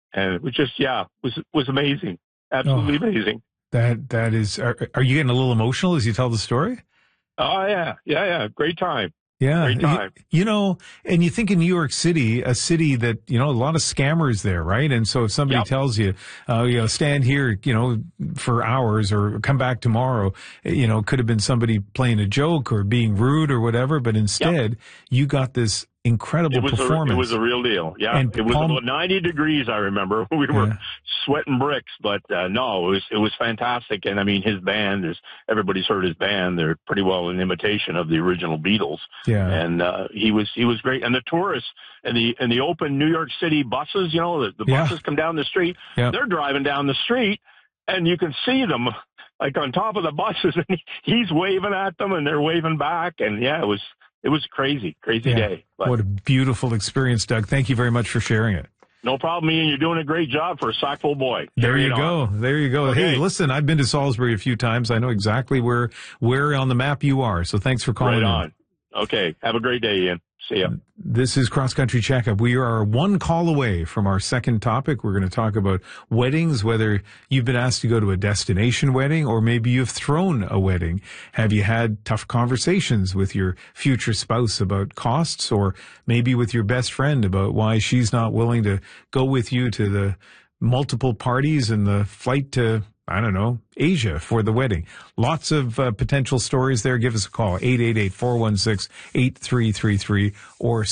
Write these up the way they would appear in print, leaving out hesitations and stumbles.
And it was just, was amazing. Absolutely amazing. That is, are you getting a little emotional as you tell the story? Oh, yeah. Great time. Yeah. Great time. And you think in New York City, a city that, a lot of scammers there, right? And so if somebody tells you, stand here, for hours or come back tomorrow, could have been somebody playing a joke or being rude or whatever, but instead you got this incredible performance. It was a real deal. Yeah. And it was about 90 degrees, I remember. We were sweating bricks, but no, it was fantastic. And I mean, his band everybody's heard his band. They're pretty well an imitation of the original Beatles. Yeah. And he was great. And the tourists and the open New York City buses, the buses come down the street. Yeah. They're driving down the street and you can see them like on top of the buses and he's waving at them and they're waving back. And it was crazy day. But what a beautiful experience, Doug. Thank you very much for sharing it. No problem, Ian. You're doing a great job for a sackful boy. There you go. Okay. Hey, listen, I've been to Salisbury a few times. I know exactly where on the map you are. So thanks for calling in. Okay. Have a great day, Ian. See ya. This is Cross Country Checkup. We are one call away from our second topic. We're going to talk about weddings, whether you've been asked to go to a destination wedding or maybe you've thrown a wedding. Have you had tough conversations with your future spouse about costs, or maybe with your best friend about why she's not willing to go with you to the multiple parties and the flight to, I don't know, Asia for the wedding? Lots of potential stories there. Give us a call, 888-416-8333 or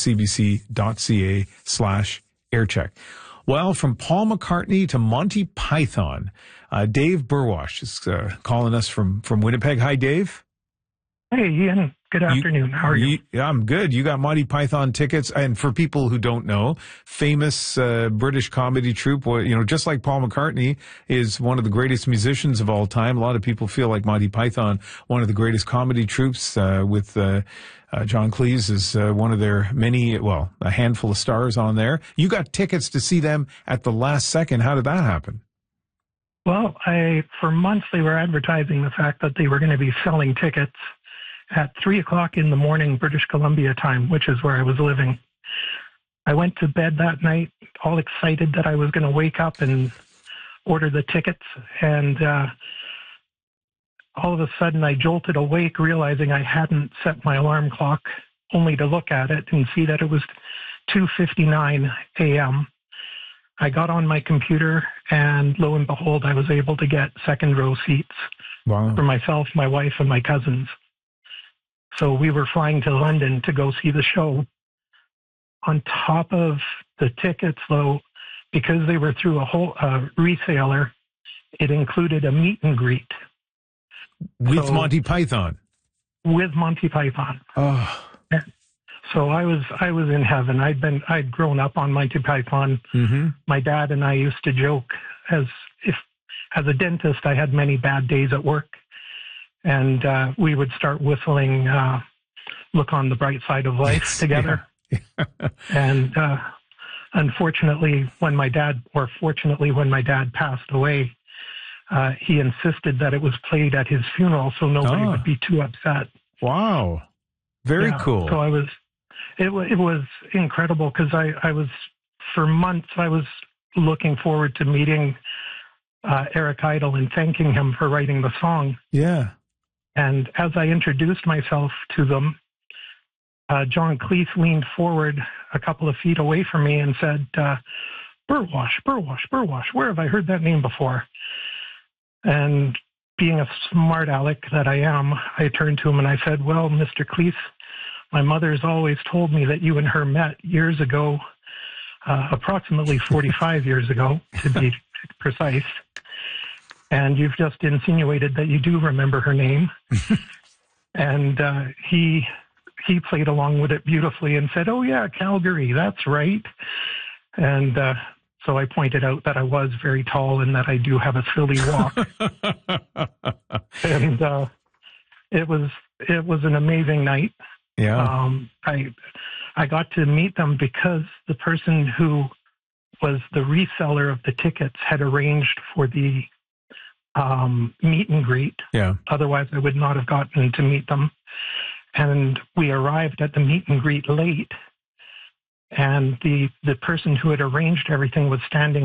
cbc.ca/aircheck. Well, from Paul McCartney to Monty Python, Dave Burwash is calling us from Winnipeg. Hi, Dave. Hey, Ian. Good afternoon. How are you? I'm good. You got Monty Python tickets. And for people who don't know, famous British comedy troupe, just like Paul McCartney is one of the greatest musicians of all time. A lot of people feel like Monty Python, one of the greatest comedy troupes, with John Cleese is one of their a handful of stars on there. You got tickets to see them at the last second. How did that happen? Well, for months they were advertising the fact that they were going to be selling tickets at 3:00 in the morning, British Columbia time, which is where I was living. I went to bed that night, all excited that I was going to wake up and order the tickets. And all of a sudden I jolted awake, realizing I hadn't set my alarm clock, only to look at it and see that it was 2:59 a.m. I got on my computer and lo and behold, I was able to get second row seats for myself, my wife, and my cousins. So we were flying to London to go see the show. On top of the tickets, though, because they were through a whole reseller, it included a meet and greet. With Monty Python? With Monty Python. Oh. So I was in heaven. I'd grown up on Monty Python. Mm-hmm. My dad and I used to joke as a dentist, I had many bad days at work. And we would start whistling Look on the Bright Side of Life together. Yeah. And fortunately, when my dad passed away, he insisted that it was played at his funeral so nobody would be too upset. Wow. Very cool. So it was incredible because for months, I was looking forward to meeting Eric Idle and thanking him for writing the song. Yeah. And as I introduced myself to them, John Cleese leaned forward a couple of feet away from me and said, Burwash, where have I heard that name before? And being a smart aleck that I am, I turned to him and I said, well, Mr. Cleese, my mother's always told me that you and her met years ago, approximately 45 years ago, to be precise. And you've just insinuated that you do remember her name. And he played along with it beautifully and said, oh, yeah, Calgary, that's right. And so I pointed out that I was very tall and that I do have a silly walk. And it was an amazing night. Yeah. I got to meet them because the person who was the reseller of the tickets had arranged for the meet and greet. Yeah. Otherwise, I would not have gotten to meet them. And we arrived at the meet and greet late. And the person who had arranged everything was standing